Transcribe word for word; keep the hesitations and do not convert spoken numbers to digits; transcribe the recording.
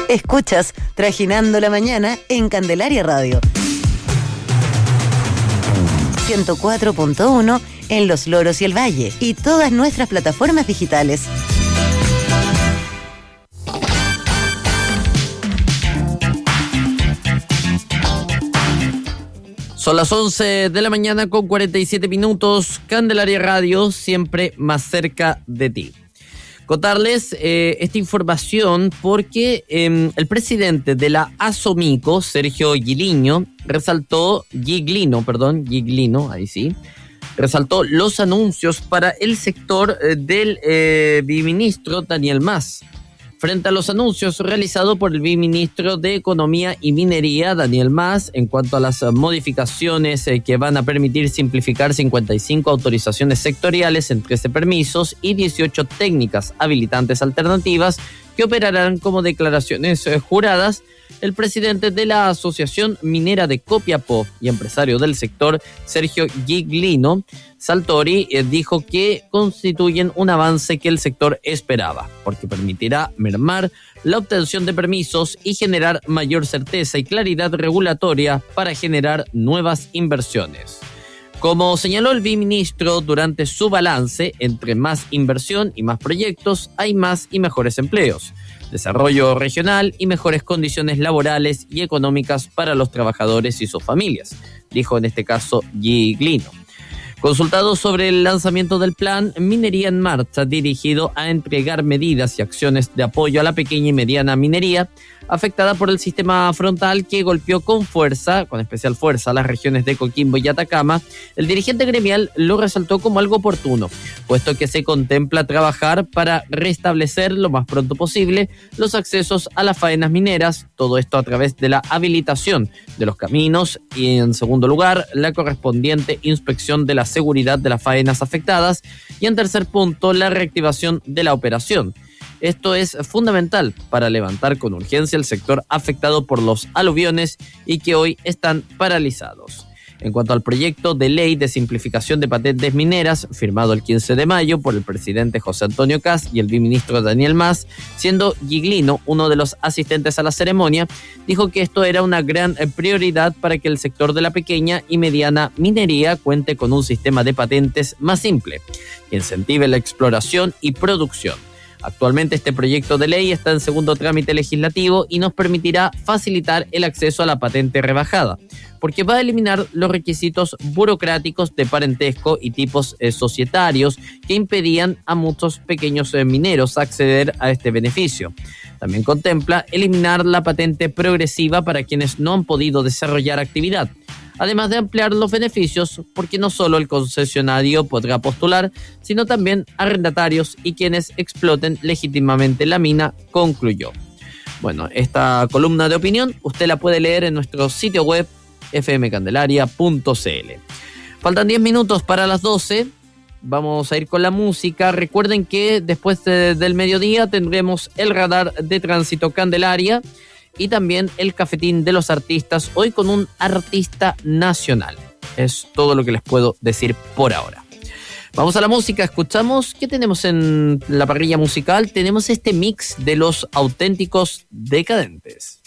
Escuchas Trajinando la Mañana en Candelaria Radio. ciento cuatro punto uno en Los Loros y el Valle y todas nuestras plataformas digitales. Son las once de la mañana con cuarenta y siete minutos. Candelaria Radio, siempre más cerca de ti. Contarles eh, esta información porque eh, el presidente de la Asomico, Sergio Giglino, resaltó, Giglino, perdón, Giglino, ahí sí, resaltó los anuncios para el sector eh, del eh, viceministro Daniel Mas. Frente a los anuncios realizados por el viceministro de Economía y Minería, Daniel Mas, en cuanto a las modificaciones eh, que van a permitir simplificar cincuenta y cinco autorizaciones sectoriales en trece permisos y dieciocho técnicas habilitantes alternativas que operarán como declaraciones eh, juradas, el presidente de la Asociación Minera de Copiapó y empresario del sector, Sergio Giglino Saltori, eh, dijo que constituyen un avance que el sector esperaba, porque permitirá mermar la obtención de permisos y generar mayor certeza y claridad regulatoria para generar nuevas inversiones. Como señaló el viceministro durante su balance, entre más inversión y más proyectos, hay más y mejores empleos, desarrollo regional y mejores condiciones laborales y económicas para los trabajadores y sus familias, dijo en este caso Giglino. Consultado sobre el lanzamiento del plan Minería en Marcha, dirigido a entregar medidas y acciones de apoyo a la pequeña y mediana minería afectada por el sistema frontal que golpeó con fuerza, con especial fuerza, a las regiones de Coquimbo y Atacama, el dirigente gremial lo resaltó como algo oportuno, puesto que se contempla trabajar para restablecer lo más pronto posible los accesos a las faenas mineras, todo esto a través de la habilitación de los caminos y, en segundo lugar, la correspondiente inspección de la seguridad de las faenas afectadas y, en tercer punto, la reactivación de la operación. Esto es fundamental para levantar con urgencia el sector afectado por los aluviones y que hoy están paralizados. En cuanto al proyecto de ley de simplificación de patentes mineras, firmado el quince de mayo por el presidente José Antonio Kast y el viceministro Daniel Mas, siendo Giglino uno de los asistentes a la ceremonia, dijo que esto era una gran prioridad para que el sector de la pequeña y mediana minería cuente con un sistema de patentes más simple, que incentive la exploración y producción. Actualmente este proyecto de ley está en segundo trámite legislativo y nos permitirá facilitar el acceso a la patente rebajada, porque va a eliminar los requisitos burocráticos de parentesco y tipos eh, societarios que impedían a muchos pequeños eh, mineros acceder a este beneficio. También contempla eliminar la patente progresiva para quienes no han podido desarrollar actividad, además de ampliar los beneficios, porque no solo el concesionario podrá postular, sino también arrendatarios y quienes exploten legítimamente la mina, concluyó. Bueno, esta columna de opinión usted la puede leer en nuestro sitio web f m candelaria punto c l. Faltan diez minutos para las doce. Vamos a ir con la música. Recuerden que después de, del mediodía tendremos el radar de tránsito Candelaria y también el cafetín de los artistas, hoy con un artista nacional. Es todo lo que les puedo decir por ahora. Vamos a la música, escuchamos. ¿Qué tenemos en la parrilla musical? Tenemos este mix de Los Auténticos Decadentes.